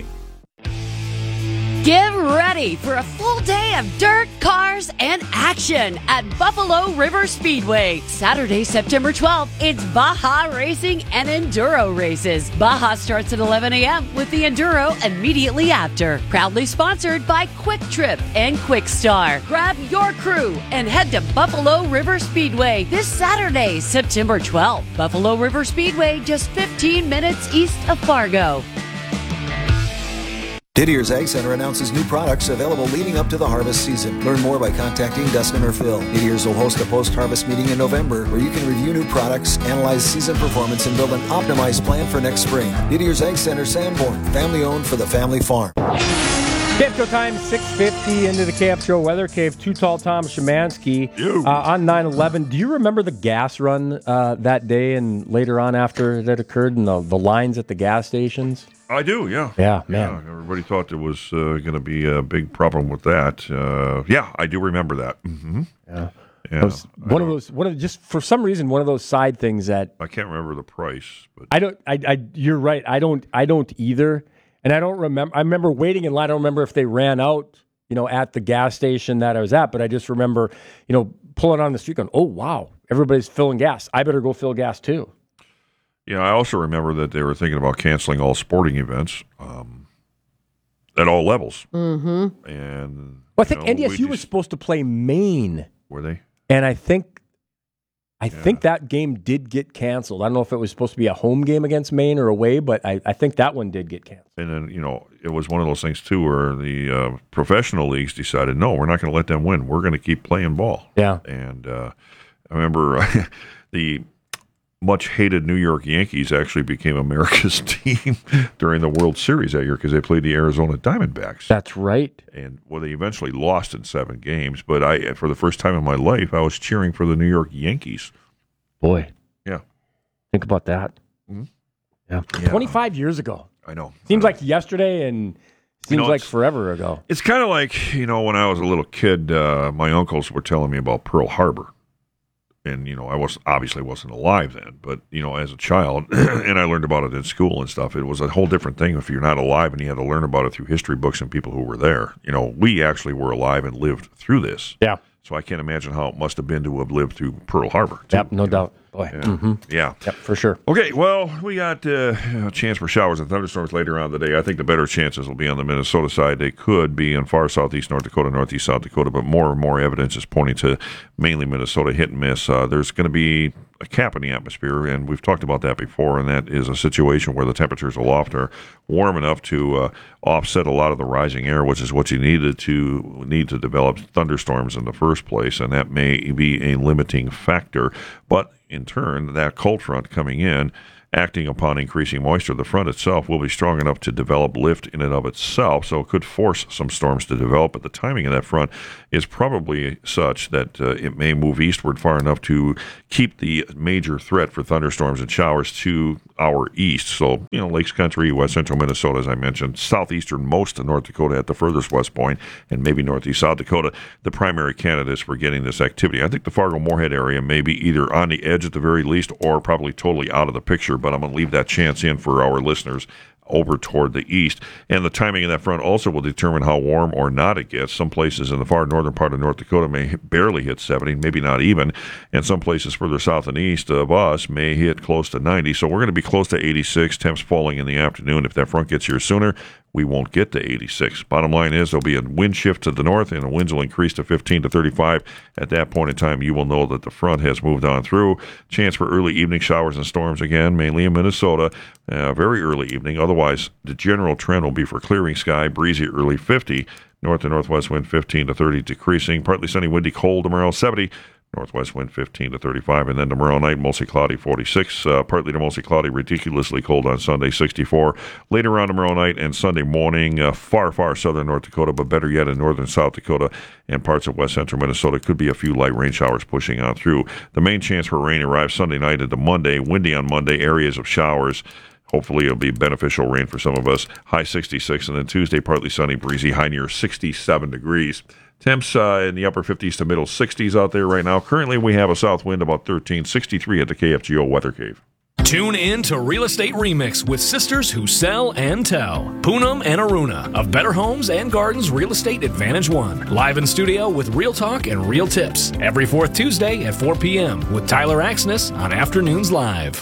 Get ready for a full day of dirt, cars, and action at Buffalo River Speedway. Saturday, September twelfth, it's Baja Racing and Enduro races. Baja starts at eleven a.m. with the Enduro immediately after. Proudly sponsored by Quick Trip and Quick Star. Grab your crew and head to Buffalo River Speedway this Saturday, September twelfth. Buffalo River Speedway, just fifteen minutes east of Fargo. Didier's Ag Center announces new products available leading up to the harvest season. Learn more by contacting Dustin or Phil. Didier's will host a post-harvest meeting in November where you can review new products, analyze season performance, and build an optimized plan for next spring. Didier's Ag Center, Sanborn, family-owned for the family farm. K F G O time, six fifty into the K F G O Weather Cave. Too Tall Tom Szymanski uh, on nine eleven. Do you remember the gas run uh, that day and later on after that occurred and the, the lines at the gas stations? I do, yeah. Yeah, man. Yeah, everybody thought there was uh, going to be a big problem with that. Uh, yeah, I do remember that. Mm-hmm. Yeah. Yeah, It was one of those, one of just for some reason, one of those side things that I can't remember the price, but I don't. I, I you're right. I don't. I don't either. And I don't remember. I remember waiting in line. I don't remember if they ran out, you know, at the gas station that I was at. But I just remember, you know, pulling on the street, going, "Oh wow, everybody's filling gas. I better go fill gas too." yeah, I also remember that they were thinking about canceling all sporting events um, at all levels. Mm-hmm. And Well, I think you know, N D S U we was just- supposed to play Maine, were they? and I think, I think that game did get canceled. I don't know if it was supposed to be a home game against Maine or away, but I, I think that one did get canceled. And then, you know, it was one of those things, too, where the uh, professional leagues decided, no, we're not going to let them win. We're going to keep playing ball. Yeah. And uh, I remember the much-hated New York Yankees actually became America's team during the World Series that year because they played the Arizona Diamondbacks. That's right. And, well, they eventually lost in seven games. But I, for the first time in my life, I was cheering for the New York Yankees. Boy. Yeah. Think about that. Mm-hmm. Yeah. Yeah. twenty-five years ago. I know. Seems like yesterday and seems You know, like it's- forever ago. It's kind of like, you know, when I was a little kid, uh, my uncles were telling me about Pearl Harbor. And, you know, I was obviously wasn't alive then, but, you know, as a child, and I learned about it in school and stuff, it was a whole different thing if you're not alive and you had to learn about it through history books and people who were there. You know, we actually were alive and lived through this. Yeah. So I can't imagine how it must have been to have lived through Pearl Harbor. too. Yep, no doubt Boy. Yeah. Mm-hmm. yeah. Yep, for sure. Okay, well, we got uh, a chance for showers and thunderstorms later on today. I think the better chances will be on the Minnesota side. They could be in far southeast North Dakota, northeast South Dakota, but more and more evidence is pointing to mainly Minnesota hit and miss. Uh, there's going to be a cap in the atmosphere, and we've talked about that before, and that is a situation where the temperatures aloft are warm enough to uh, offset a lot of the rising air, which is what you needed to need to develop thunderstorms in the first place, and that may be a limiting factor. But in turn, that cold front coming in, acting upon increasing moisture, the front itself will be strong enough to develop lift in and of itself, so it could force some storms to develop. But the timing of that front is probably such that uh, it may move eastward far enough to keep the major threat for thunderstorms and showers to our east. So, you know, Lakes Country, west central Minnesota, as I mentioned, southeastern most of North Dakota at the furthest west point, and maybe northeast South Dakota, the primary candidates for getting this activity. I think the Fargo-Moorhead area may be either on the edge at the very least or probably totally out of the picture, but I'm going to leave that chance in for our listeners over toward the east. And the timing of that front also will determine how warm or not it gets. Some places in the far northern part of North Dakota may barely hit seventy, maybe not even, and some places further south and east of us may hit close to ninety. So we're going to be close to eighty-six, temps falling in the afternoon. If that front gets here sooner, we won't get to eighty-six. Bottom line is there'll be a wind shift to the north, and the winds will increase to fifteen to thirty-five. At that point in time, you will know that the front has moved on through. Chance for early evening showers and storms again, mainly in Minnesota. Uh, very early evening. Otherwise, the general trend will be for clearing sky, breezy early fifty. North to northwest wind fifteen to thirty, decreasing. Partly sunny, windy, cold tomorrow, seventy. Northwest wind fifteen to thirty-five, and then tomorrow night mostly cloudy, forty-six. Uh, partly to mostly cloudy, ridiculously cold on Sunday, sixty-four. Later on tomorrow night and Sunday morning, uh, far, far southern North Dakota, but better yet in northern South Dakota and parts of west central Minnesota, could be a few light rain showers pushing on through. The main chance for rain arrives Sunday night into Monday. Windy on Monday, areas of showers. Hopefully it'll be beneficial rain for some of us. High sixty-six, and then Tuesday partly sunny, breezy, high near sixty-seven degrees. Temps uh, in the upper fifties to middle sixties out there right now. Currently, we have a south wind about thirteen, sixty-three at the K F G O Weather Cave. Tune in to Real Estate Remix with sisters who sell and tell. Poonam and Aruna of Better Homes and Gardens Real Estate Advantage One. Live in studio with real talk and real tips. Every fourth Tuesday at four p.m. with Tyler Axness on Afternoons Live.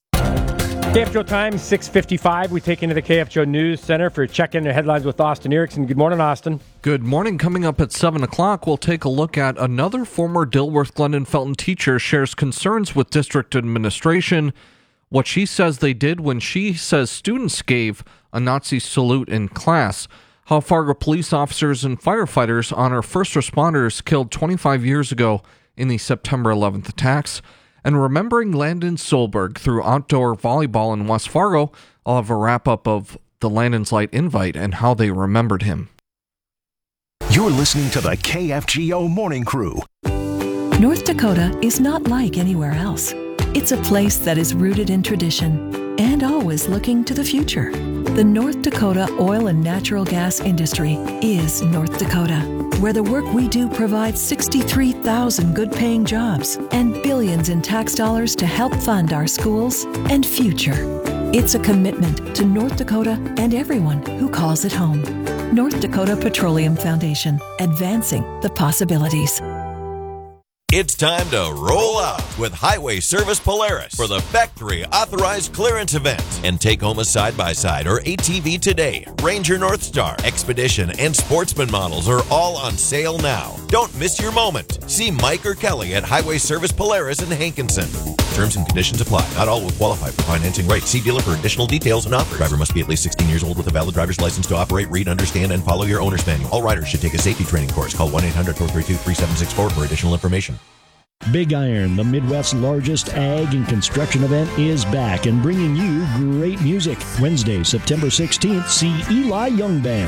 K F G O time, six fifty-five. We take into the K F G O News Center for check-in the headlines with Austin Erickson. Good morning, Austin. Good morning. Coming up at seven o'clock, we'll take a look at another former Dilworth Glendon Felton teacher shares concerns with district administration, what she says they did when she says students gave a Nazi salute in class, how Fargo police officers and firefighters honor first responders killed twenty-five years ago in the September eleventh attacks, and remembering Landon Solberg through outdoor volleyball in West Fargo. I'll have a wrap-up of the Landon's Light invite and how they remembered him. You're listening to the K F G O Morning Crew. North Dakota is not like anywhere else. It's a place that is rooted in tradition and always looking to the future. The North Dakota oil and natural gas industry is North Dakota, where the work we do provides sixty-three thousand good-paying jobs and billions in tax dollars to help fund our schools and future. It's a commitment to North Dakota and everyone who calls it home. North Dakota Petroleum Foundation, advancing the possibilities. It's time to roll out with Highway Service Polaris for the Factory Authorized Clearance event and take home a side-by-side or A T V today. Ranger Northstar, Expedition, and Sportsman models are all on sale now. Don't miss your moment. See Mike or Kelly at Highway Service Polaris in Hankinson. Terms and conditions apply. Not all will qualify for financing rates. See dealer for additional details and offers. Driver must be at least sixteen years old with a valid driver's license to operate, read, understand, and follow your owner's manual. All riders should take a safety training course. Call one eight hundred four three two three seven six four for additional information. Big Iron, the Midwest's largest ag and construction event, is back and bringing you great music. Wednesday, September sixteenth, see Eli Young Band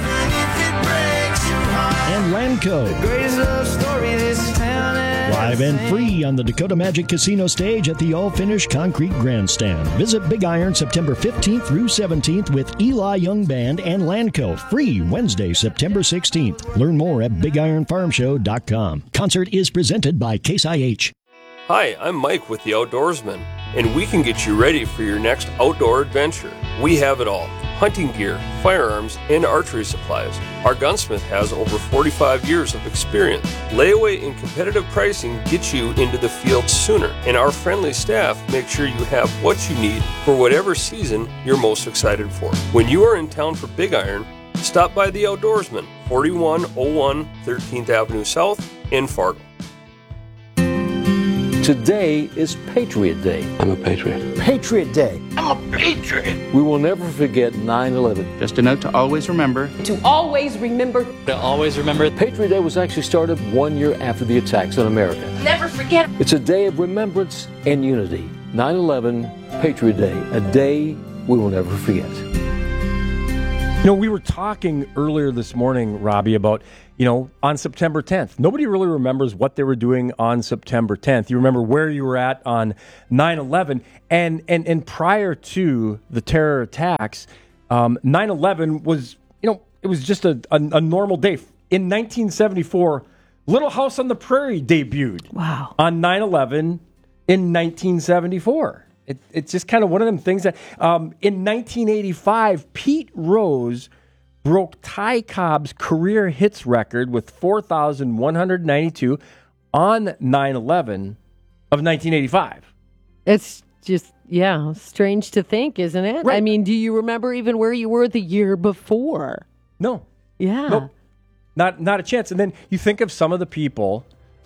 and Lanco. Live and free on the Dakota Magic Casino stage at the all-finished concrete grandstand. Visit Big Iron September fifteenth through seventeenth with Eli Young Band and Lanco. Free Wednesday, September sixteenth. Learn more at big iron farm show dot com. Concert is presented by Case I H. Hi, I'm Mike with The Outdoorsman, and we can get you ready for your next outdoor adventure. We have it all. hunting gear, firearms, and archery supplies. Our gunsmith has over forty-five years of experience. Layaway and competitive pricing gets you into the field sooner, and our friendly staff make sure you have what you need for whatever season you're most excited for. When you are in town for Big Iron, stop by the Outdoorsman, forty-one oh one thirteenth Avenue South in Fargo. Today is Patriot Day. I'm a patriot. Patriot Day. I'm a patriot. We will never forget nine eleven. Just a note to always remember. To always remember. To always remember. Patriot Day was actually started one year after the attacks on America. Never forget. It's a day of remembrance and unity. nine eleven, Patriot Day, a day we will never forget. You know, we were talking earlier this morning, Robbie, about, you know, on September tenth. Nobody really remembers what they were doing on September tenth. You remember where you were at on nine eleven. And and, and prior to the terror attacks, um, nine eleven was, you know, it was just a, a, a normal day. In nineteen seventy-four, Little House on the Prairie debuted. Wow. On nine eleven in nineteen seventy-four. It, it's just kind of one of them things that um, in nineteen eighty-five, Pete Rose broke Ty Cobb's career hits record with four thousand one hundred ninety-two on nine eleven of nineteen eighty-five. It's just, yeah, strange to think, isn't it? Right. I mean, do you remember even where you were the year before? No. Yeah. Nope. Not, not a chance. And then you think of some of the people,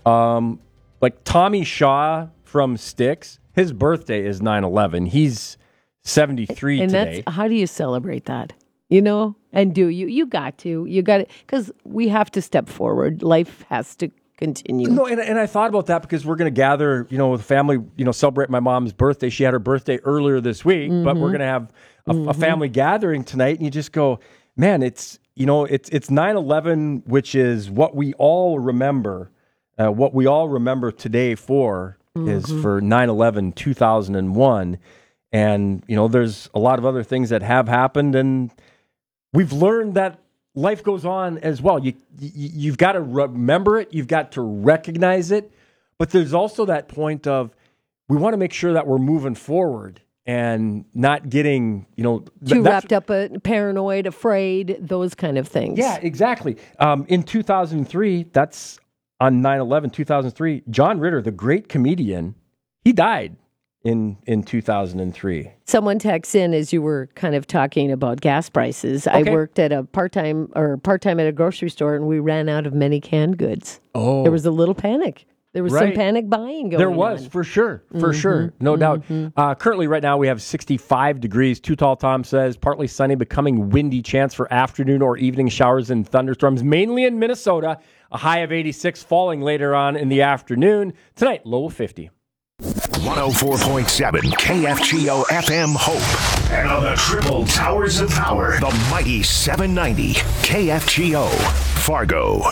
um, like Tommy Shaw from Styx. His birthday is nine eleven. He's seventy-three and today. That's, how do you celebrate that? You know, and do you? You got to. You got it. Because we have to step forward. Life has to continue. No, and, and I thought about that because we're going to gather, you know, with family, you know, celebrate my mom's birthday. She had her birthday earlier this week, mm-hmm. but we're going to have a, mm-hmm. a family gathering tonight. And you just go, man, it's, you know, it's it's nine eleven, which is what we all remember, uh, what we all remember today for. Mm-hmm. is for nine eleven two thousand one. And, you know, there's a lot of other things that have happened. And we've learned that life goes on as well. You, you, you've got to remember it. You've got to recognize it. But there's also that point of we want to make sure that we're moving forward and not getting, you know... Too wrapped up, uh, paranoid, afraid, those kind of things. Yeah, exactly. Um, in two thousand three, that's... On nine eleven two thousand three, John Ritter, the great comedian, he died in in two thousand three. Someone texts in as you were kind of talking about gas prices. Okay. I worked at a part-time or part-time at a grocery store, and we ran out of many canned goods. Oh. There was a little panic. There was right. some panic buying going on. There was, on. for sure, for mm-hmm. sure, no mm-hmm. doubt. Uh, currently, right now, we have sixty-five degrees. Too Tall Tom says, partly sunny, becoming windy, chance for afternoon or evening showers and thunderstorms, mainly in Minnesota. A high of eighty-six, falling later on in the afternoon. Tonight, low of fifty. one oh four point seven K F G O F M Hope. And on the triple towers of power, the mighty seven ninety K F G O Fargo.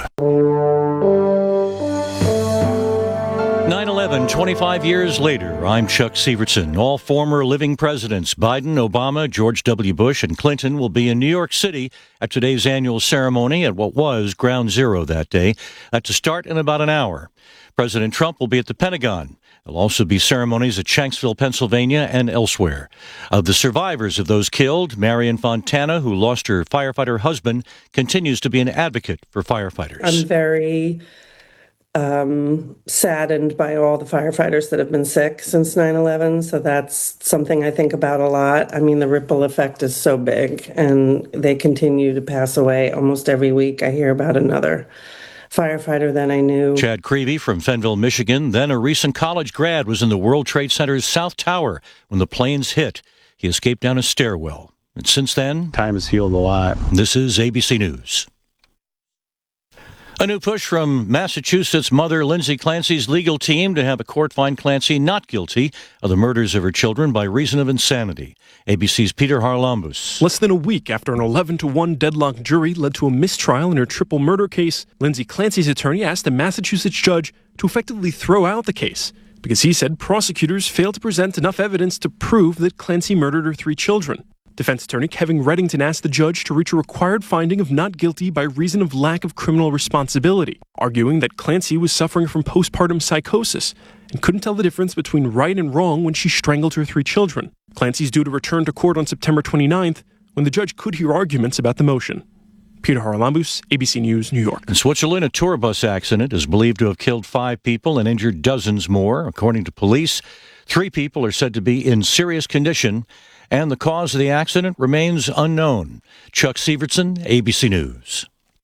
nine eleven, twenty-five years later, I'm Chuck Sievertson. All former living presidents, Biden, Obama, George W. Bush, and Clinton, will be in New York City at today's annual ceremony at what was Ground Zero that day. That's to start in about an hour. President Trump will be at the Pentagon. There'll also be ceremonies at Shanksville, Pennsylvania, and elsewhere. Of the survivors of those killed, Marion Fontana, who lost her firefighter husband, continues to be an advocate for firefighters. I'm very... Um, saddened by all the firefighters that have been sick since nine eleven. So that's something I think about a lot. I mean, the ripple effect is so big, and they continue to pass away. Almost every week I hear about another firefighter that I knew. Chad Creevy from Fenville, Michigan, then a recent college grad, was in the World Trade Center's South Tower when the planes hit. He escaped down a stairwell. And since then, time has healed a lot. This is A B C News. A new push from Massachusetts mother Lindsay Clancy's legal team to have a court find Clancy not guilty of the murders of her children by reason of insanity. A B C's Peter Harlambus. Less than a week after an eleven to one deadlocked jury led to a mistrial in her triple murder case, Lindsay Clancy's attorney asked a Massachusetts judge to effectively throw out the case because he said prosecutors failed to present enough evidence to prove that Clancy murdered her three children. Defense attorney Kevin Reddington asked the judge to reach a required finding of not guilty by reason of lack of criminal responsibility, arguing that Clancy was suffering from postpartum psychosis and couldn't tell the difference between right and wrong when she strangled her three children. Clancy's due to return to court on September twenty-ninth, when the judge could hear arguments about the motion. Peter Haralambous, A B C News, New York. In Switzerland, a tour bus accident is believed to have killed five people and injured dozens more. According to police, three people are said to be in serious condition, and the cause of the accident remains unknown. Chuck Severson, A B C News.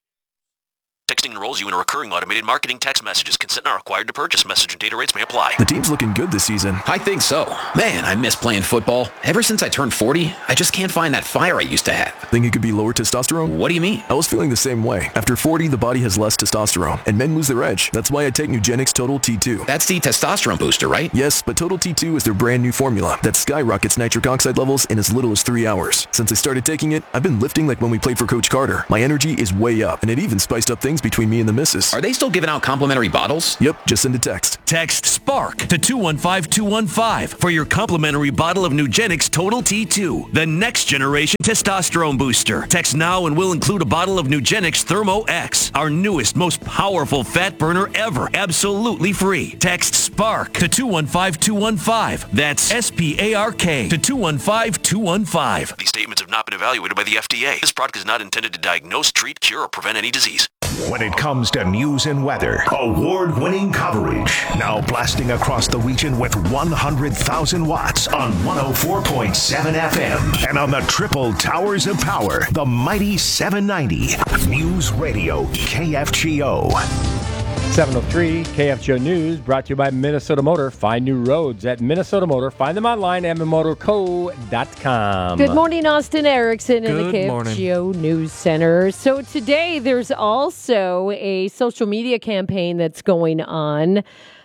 Texting enrolls you in a recurring automated marketing text messages. Consent not required to purchase. Message and data rates may apply. The team's looking good this season. I think so. Man, I miss playing football. Ever since I turned forty, I just can't find that fire I used to have. Think it could be lower testosterone? What do you mean? I was feeling the same way. After forty, the body has less testosterone, and men lose their edge. That's why I take Nugenix Total T two. That's the testosterone booster, right? Yes, but Total T two is their brand new formula that skyrockets nitric oxide levels in as little as three hours. Since I started taking it, I've been lifting like when we played for Coach Carter. My energy is way up, and it even spiced up things between me and the missus. Are they still giving out complimentary bottles? Yep, just send a text. Text SPARK to two one five two one five for your complimentary bottle of Nugenix Total T two, the next generation testosterone booster. Text now and we'll include a bottle of Nugenix Thermo X, our newest, most powerful fat burner ever, absolutely free. Text SPARK to two one five two one five. That's S P A R K to two one five two one five. These statements have not been evaluated by the F D A. This product is not intended to diagnose, treat, cure, or prevent any disease. When it comes to news and weather, award-winning coverage. Now blasting across the region with one hundred thousand watts on one oh four point seven F M. And on the triple towers of power, the mighty seven ninety. News Radio K F G O. seven oh three K F G O News, brought to you by Minnesota Motor. Find new roads at Minnesota Motor. Find them online at m motor co dot com. Good morning, Austin Erickson in the Good K F G O News Center. So today there's also a social media campaign that's going on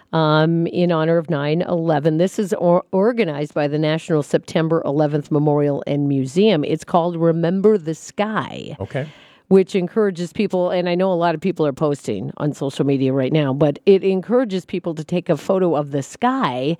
um, in honor of nine eleven. This is or- organized by the National September eleventh Memorial and Museum. It's called Remember the Sky. Okay. Which encourages people, and I know a lot of people are posting on social media right now, but it encourages people to take a photo of the sky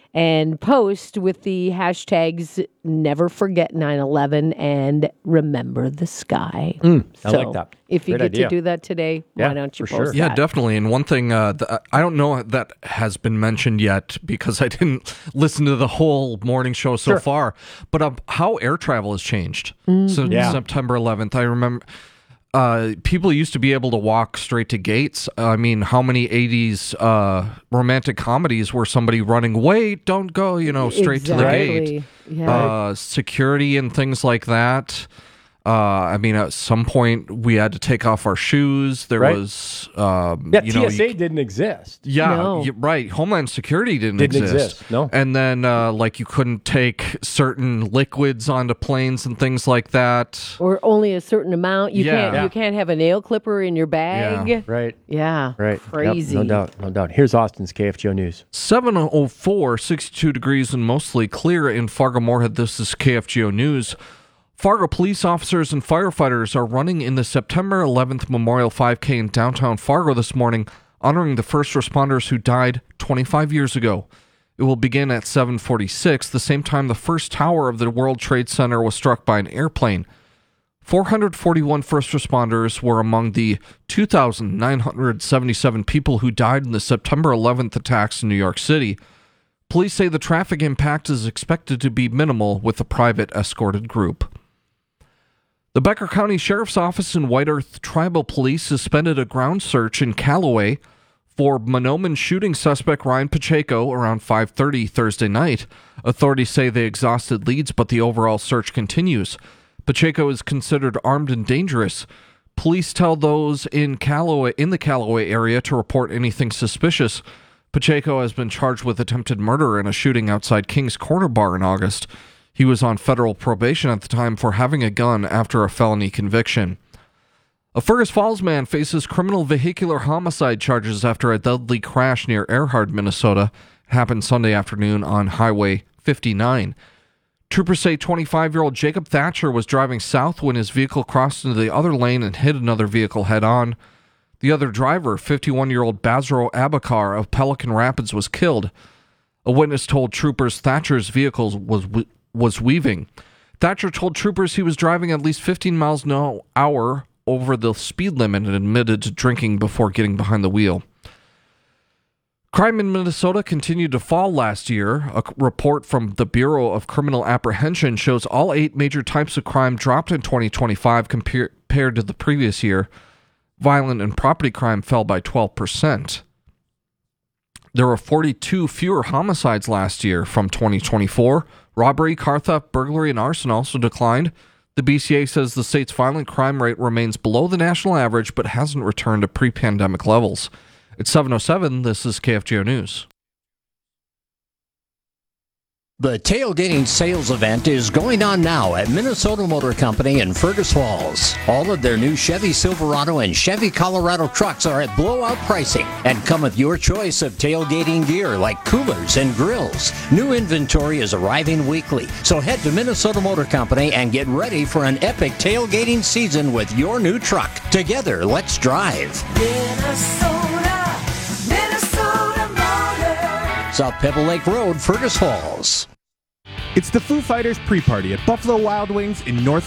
and post with the hashtags Never Forget nine eleven and Remember the Sky. Mm, I so like that. If you Great get idea. to do that today, Yeah, why don't you for post sure. that? Yeah, definitely. And one thing uh, th- I don't know that has been mentioned yet because I didn't listen to the whole morning show so Sure. far, but uh, how air travel has changed Mhm. since Yeah. September eleventh. I remember uh, people used to be able to walk straight to gates. I mean, how many eighties uh, romantic comedies were somebody running, wait, don't go, you know, straight to the Exactly. gate? Yeah. Uh, security and things like that. Uh, I mean, at some point we had to take off our shoes. There Right. was, um, Yeah, you know, T S A you- didn't exist. yeah, No. y- right. Homeland Security didn't, Didn't exist. exist, no. And then, uh, like, you couldn't take certain liquids onto planes and things like that. Or only a certain amount. You Yeah. can't. Yeah. You can't have a nail clipper in your bag. Yeah. Right. Yeah. Right. Yep, Crazy. no doubt. No doubt. Here's Austin's K F G O News. seven oh four, sixty-two degrees and mostly clear in Fargo-Moorhead. This is K F G O News. Fargo police officers and firefighters are running in the September eleventh Memorial five K in downtown Fargo this morning, honoring the first responders who died twenty-five years ago. It will begin at seven forty-six, the same time the first tower of the World Trade Center was struck by an airplane. four hundred forty-one first responders were among the two thousand nine hundred seventy-seven people who died in the September eleventh attacks in New York City. Police say the traffic impact is expected to be minimal with a private escorted group. The Becker County Sheriff's Office and White Earth Tribal Police suspended a ground search in Callaway for Monoman shooting suspect Ryan Pacheco around five thirty Thursday night. Authorities say they exhausted leads, but the overall search continues. Pacheco is considered armed and dangerous. Police tell those in Callaway in the Callaway area to report anything suspicious. Pacheco has been charged with attempted murder in a shooting outside King's Corner Bar in August. He was on federal probation at the time for having a gun after a felony conviction. A Fergus Falls man faces criminal vehicular homicide charges after a deadly crash near Earhart, Minnesota. It happened Sunday afternoon on Highway fifty-nine. Troopers say twenty-five-year-old Jacob Thatcher was driving south when his vehicle crossed into the other lane and hit another vehicle head-on. The other driver, fifty-one-year-old Bazro Abakar of Pelican Rapids, was killed. A witness told troopers Thatcher's vehicle was was weaving. Thatcher told troopers he was driving at least fifteen miles an hour over the speed limit and admitted to drinking before getting behind the wheel. Crime in Minnesota continued to fall last year. A report from the Bureau of Criminal Apprehension shows all eight major types of crime dropped in twenty twenty-five compared to the previous year. Violent and property crime fell by twelve percent. There were forty-two fewer homicides last year from twenty twenty-four. Robbery, car theft, burglary, and arson also declined. The B C A says the state's violent crime rate remains below the national average but hasn't returned to pre-pandemic levels. It's seven oh seven. This is K F G O News. The tailgating sales event is going on now at Minnesota Motor Company in Fergus Falls. All of their new Chevy Silverado and Chevy Colorado trucks are at blowout pricing and come with your choice of tailgating gear like coolers and grills. New inventory is arriving weekly, so head to Minnesota Motor Company and get ready for an epic tailgating season with your new truck. Together, let's drive. Minnesota, Minnesota Motor. South Pebble Lake Road, Fergus Falls. It's the Foo Fighters pre-party at Buffalo Wild Wings in North